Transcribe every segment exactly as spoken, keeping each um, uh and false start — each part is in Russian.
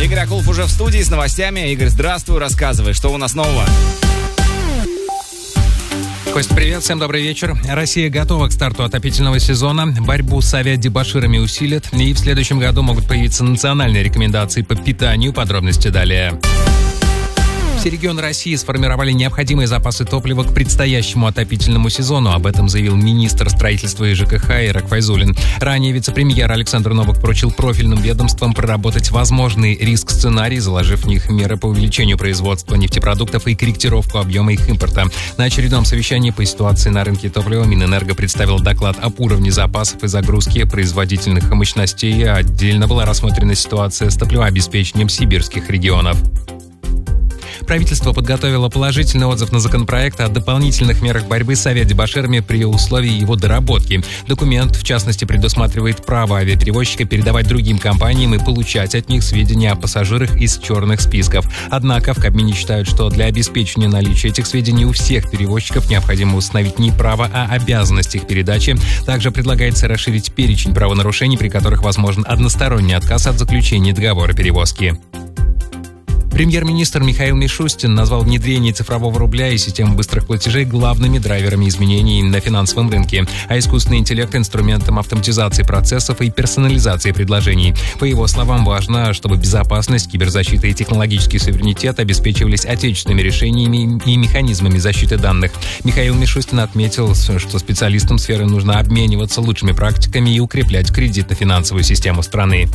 Игорь Акулов уже в студии с новостями. Игорь, здравствуй, рассказывай, что у нас нового? Кость, привет, всем добрый вечер. Россия готова к старту отопительного сезона. Борьбу с авиадебоширами усилят. И в следующем году могут появиться национальные рекомендации по питанию. Подробности далее. Все регионы России сформировали необходимые запасы топлива к предстоящему отопительному сезону. Об этом заявил министр строительства и ЖКХ Ирак Файзуллин. Ранее вице-премьер Александр Новак поручил профильным ведомствам проработать возможный риск-сценарий, заложив в них меры по увеличению производства нефтепродуктов и корректировку объема их импорта. На очередном совещании по ситуации на рынке топлива Минэнерго представил доклад об уровне запасов и загрузки производительных мощностей. Отдельно была рассмотрена ситуация с топливообеспечением сибирских регионов. Правительство подготовило положительный отзыв на законопроект о дополнительных мерах борьбы с авиадебоширами при условии его доработки. Документ, в частности, предусматривает право авиаперевозчика передавать другим компаниям и получать от них сведения о пассажирах из черных списков. Однако в Кабмине считают, что для обеспечения наличия этих сведений у всех перевозчиков необходимо установить не право, а обязанность их передачи. Также предлагается расширить перечень правонарушений, при которых возможен односторонний отказ от заключения договора перевозки. Премьер-министр Михаил Мишустин назвал внедрение цифрового рубля и системы быстрых платежей главными драйверами изменений на финансовом рынке, а искусственный интеллект – инструментом автоматизации процессов и персонализации предложений. По его словам, важно, чтобы безопасность, киберзащита и технологический суверенитет обеспечивались отечественными решениями и механизмами защиты данных. Михаил Мишустин отметил, что специалистам сферы нужно обмениваться лучшими практиками и укреплять кредитно-финансовую систему страны.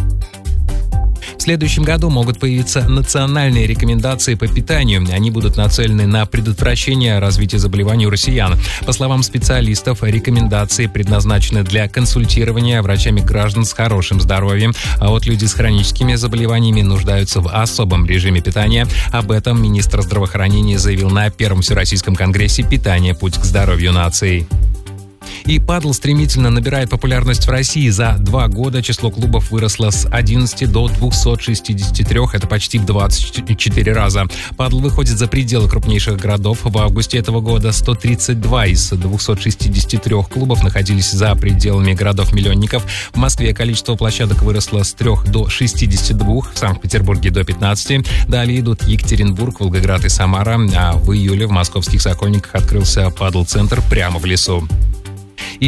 В следующем году могут появиться национальные рекомендации по питанию. Они будут нацелены на предотвращение развития заболеваний у россиян. По словам специалистов, рекомендации предназначены для консультирования врачами граждан с хорошим здоровьем, а вот люди с хроническими заболеваниями нуждаются в особом режиме питания. Об этом министр здравоохранения заявил на Первом Всероссийском конгрессе «Питание. Путь к здоровью нации». И падл стремительно набирает популярность в России. За два года число клубов выросло с одиннадцати до двухсот шестидесяти трёх, это почти в двадцать четыре раза. Падл выходит за пределы крупнейших городов. В августе этого года сто тридцать два из двухсот шестидесяти трёх клубов находились за пределами городов-миллионников. В Москве количество площадок выросло с трёх до шестидесяти двух, в Санкт-Петербурге до пятнадцати. Далее идут Екатеринбург, Волгоград и Самара, а в июле в московских Сокольниках открылся падл-центр прямо в лесу.